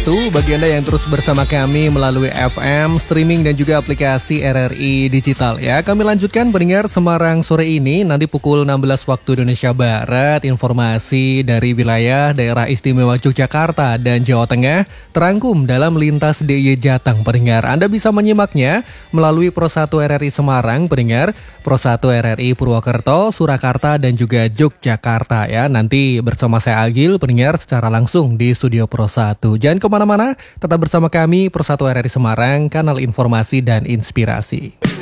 1 bagi Anda yang terus bersama kami melalui FM, streaming dan juga aplikasi RRI Digital ya. Kami lanjutkan pendengar Semarang sore ini nanti pukul 16 waktu Indonesia Barat. Informasi dari wilayah daerah istimewa Yogyakarta dan Jawa Tengah terangkum dalam Lintas DIY Jateng pendengar. Anda bisa menyimaknya melalui Pro 1 RRI Semarang pendengar, Pro 1 RRI Purwokerto, Surakarta dan juga Yogyakarta ya. Nanti bersama saya Agil pendengar secara langsung di Studio Pro 1. Jangan kemana-mana, tetap bersama kami Pro 1 RRI Semarang, kanal informasi dan inspirasi.